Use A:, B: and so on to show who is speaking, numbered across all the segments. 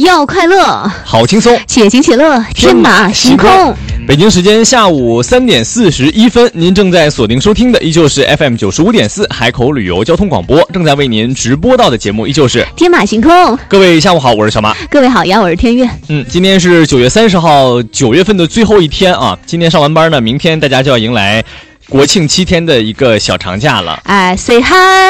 A: 要快乐，
B: 好轻松，
A: 且行且乐，天马行空。
B: 北京时间下午3点41分，您正在锁定收听的依旧是 FM 95.4海口旅游交通广播，正在为您直播到的节目依旧是
A: 天马行空。
B: 各位下午好，我是小马。
A: 各位好呀，我是天悦。
B: 今天是9月30号，9月份的最后一天啊。今天上完班呢，明天大家就要迎来国庆7天的一个小长假了。
A: say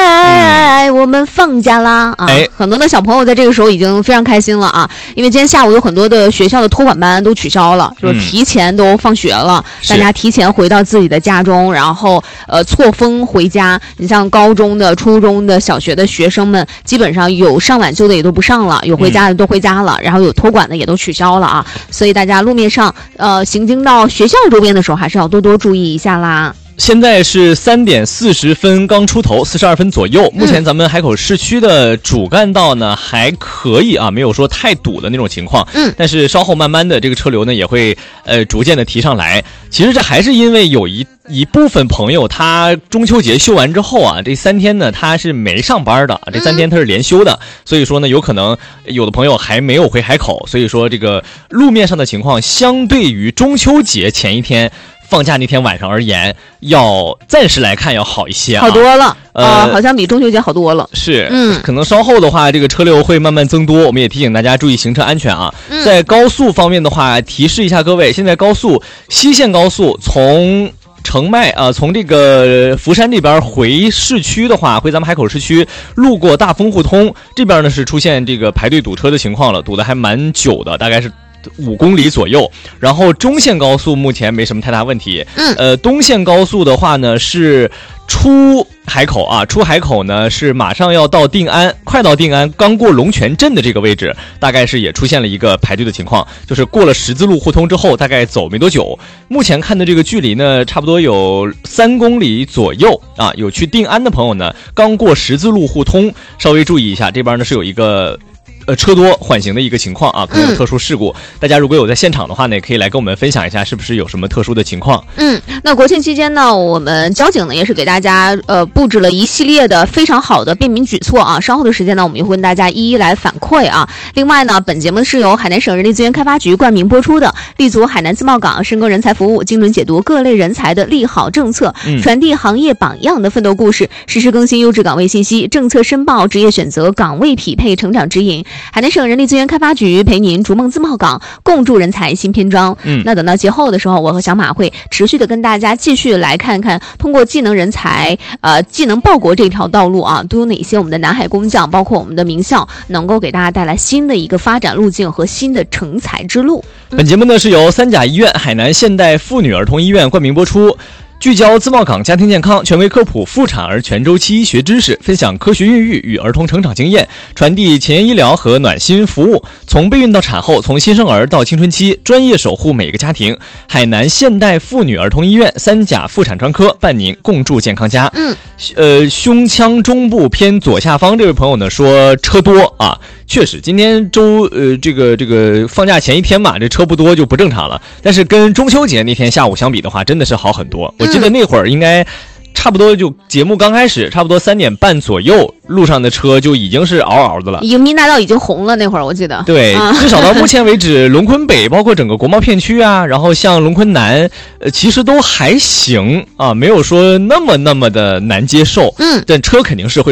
A: hi，我们放假啦啊！很多的小朋友在这个时候已经非常开心了啊，因为今天下午有很多的学校的托管班都取消了，就是提前都放学了，大家提前回到自己的家中，然后错峰回家。你像高中的、初中的、小学的学生们，基本上有上晚自的也都不上了，有回家的都回家了，然后有托管的也都取消了啊。所以大家路面上行经到学校周边的时候，还是要多多注意一下啦。
B: 现在是3点40分刚出头，42分左右。目前咱们海口市区的主干道呢还可以啊，没有说太堵的那种情况。但是稍后慢慢的这个车流呢也会逐渐的提上来。其实这还是因为有一部分朋友他中秋节休完之后啊，这3天呢他是没上班的，这3天他是连休的，所以说呢有可能有的朋友还没有回海口，所以说这个路面上的情况相对于中秋节前一天放假那天晚上而言，要暂时来看要好一些啊，
A: 好多了好像比中秋节好多了。
B: 是，可能稍后的话，这个车流会慢慢增多。我们也提醒大家注意行车安全啊。在高速方面的话，提示一下各位，现在高速西线高速从澄迈从这个福山这边回市区的话，回咱们海口市区，路过大丰互通这边呢是出现这个排队堵车的情况了，堵得还蛮久的，大概是5公里左右。然后中线高速目前没什么太大问题。东线高速的话呢是出海口啊，出海口呢是马上要到定安，快到定安，刚过龙泉镇的这个位置，大概是也出现了一个排队的情况，就是过了十字路互通之后，大概走没多久。目前看的这个距离呢，差不多有3公里左右啊。有去定安的朋友呢，刚过十字路互通，稍微注意一下，这边呢是有一个车多缓行的一个情况啊，可能有特殊事故。大家如果有在现场的话呢，也可以来跟我们分享一下，是不是有什么特殊的情况。
A: 那国庆期间呢，我们交警呢也是给大家布置了一系列的非常好的便民举措啊。稍后的时间呢，我们也会跟大家一一来反馈啊。另外呢，本节目是由海南省人力资源开发局冠名播出的，立足海南自贸港，深耕人才服务，精准解读各类人才的利好政策，传递行业榜样的奋斗故事，实时更新优质岗位信息，政策申报、职业选择、岗位匹配、成长指引。海南省人力资源开发局陪您逐梦自贸港，共筑人才新篇章。那等到节后的时候，我和小马会持续的跟大家继续来看看，通过技能人才技能报国这条道路啊，都有哪些我们的南海工匠，包括我们的名校，能够给大家带来新的一个发展路径和新的成才之路。
B: 本节目呢是由三甲医院海南现代妇女儿童医院冠名播出，聚焦自贸港家庭健康，权威科普妇产儿全周期医学知识，分享科学孕育与儿童成长经验，传递前沿医疗和暖心服务，从备孕到产后，从新生儿到青春期，专业守护每个家庭。海南现代妇女儿童医院三甲妇产专科伴您共筑健康家。胸腔中部偏左下方这位朋友呢说车多啊，确实今天这个放假前一天嘛，这车不多就不正常了。但是跟中秋节那天下午相比的话，真的是好很多。我记得那会儿应该差不多就节目刚开始，差不多3点半左右，路上的车就已经是嗷嗷的了。
A: 迎宾大道已经红了，那会儿我记得。
B: 对，至少到目前为止，龙坤北包括整个国贸片区啊，然后像龙坤南，其实都还行啊，没有说那么的难接受。但车肯定是会